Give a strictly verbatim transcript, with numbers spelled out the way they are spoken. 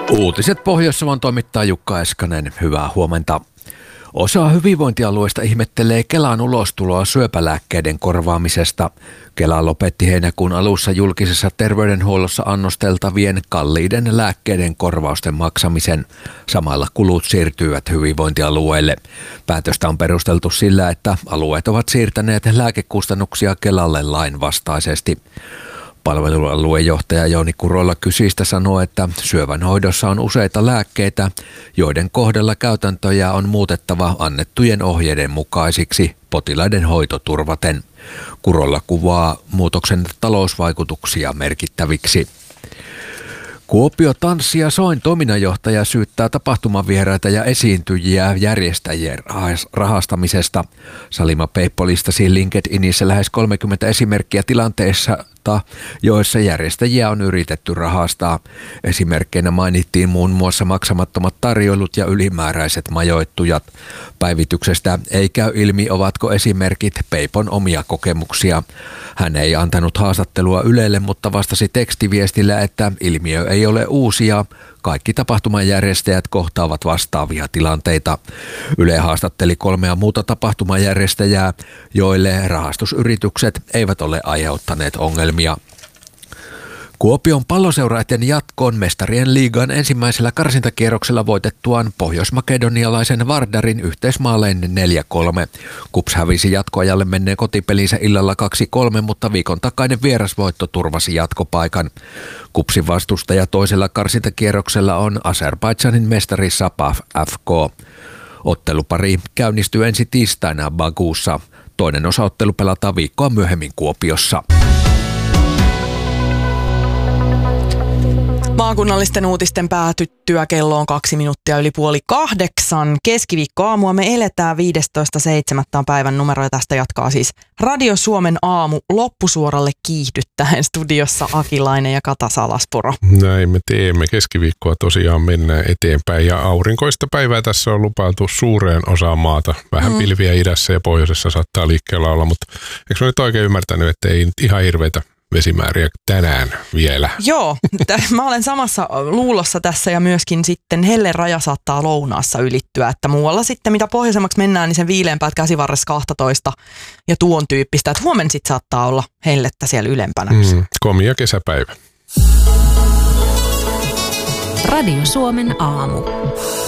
Uutiset Pohjois-Savon toimittaa Jukka Eskanen. Hyvää huomenta. Osa hyvinvointialueista ihmettelee Kelan ulostuloa syöpälääkkeiden korvaamisesta. Kela lopetti heinäkuun alussa julkisessa terveydenhuollossa annosteltavien kalliiden lääkkeiden korvausten maksamisen. Samalla kulut siirtyvät hyvinvointialueille. Päätöstä on perusteltu sillä, että alueet ovat siirtäneet lääkekustannuksia Kelalle lainvastaisesti. Palvelualuejohtaja Jouni Kurola Kysistä sanoo, että syövän hoidossa on useita lääkkeitä, joiden kohdalla käytäntöjä on muutettava annettujen ohjeiden mukaisiksi potilaiden hoito turvaten. Kurola kuvaa muutoksen talousvaikutuksia merkittäviksi. Kuopio Tanssi ja Soin toiminnanjohtaja syyttää tapahtumavieraita ja esiintyjiä järjestäjien rahastamisesta. Salima Peippo listasi LinkedInissä lähes kolmekymmentä esimerkkiä tilanteessa, joissa järjestäjiä on yritetty rahastaa. Esimerkkeinä mainittiin muun muassa maksamattomat tarjoilut ja ylimääräiset majoittujat. Päivityksestä ei käy ilmi, ovatko esimerkit Peipon omia kokemuksia. Hän ei antanut haastattelua Ylelle, mutta vastasi tekstiviestillä, että ilmiö ei ole uusia. Kaikki tapahtumajärjestäjät kohtaavat vastaavia tilanteita. Yle haastatteli kolmea muuta tapahtumajärjestäjää, joille rahastusyritykset eivät ole aiheuttaneet ongelmia. Kuopion palloseuraiden jatkoon Mestarien liigan ensimmäisellä karsintakierroksella voitettuaan pohjoismakedonialaisen Vardarin yhteismaalein neljä kolme. KuPS hävisi jatkoajalle menneen kotipelinsä illalla kaksi kolme, mutta viikon takainen vierasvoitto turvasi jatkopaikan. KuPSin vastustaja toisella karsintakierroksella on Azerbaidžanin mestari Sabah F K. Ottelupari käynnistyy ensi tiistaina Bakuussa. Toinen osaottelu pelataan viikkoa myöhemmin Kuopiossa. Maakunnallisten uutisten päätyttyä kello on kaksi minuuttia yli puoli kahdeksan. Keskiviikkoaamua me eletään viidestoista seitsemättä päivän numero ja tästä jatkaa siis Radio Suomen aamu loppusuoralle kiihdyttäen studiossa Akilainen ja Kata Salaspuro. Näin me teemme. Keskiviikkoa tosiaan mennään eteenpäin ja aurinkoista päivää tässä on lupailtu suureen osaan maata. Vähän mm. pilviä idässä ja pohjoisessa saattaa liikkeellä olla, mutta eikö mä nyt oikein ymmärtänyt, että ei ihan hirveitä vesimääriä tänään vielä? Joo, t- mä olen samassa luulossa tässä ja myöskin sitten hellen raja saattaa lounaassa ylittyä, että muualla sitten mitä pohjoisemmaksi mennään, niin sen viileämpäät käsivarressa kaksitoista ja tuon tyyppistä, että huomenna sitten saattaa olla hellettä siellä ylempänä. Mm, komia kesäpäivä. Radio Suomen aamu.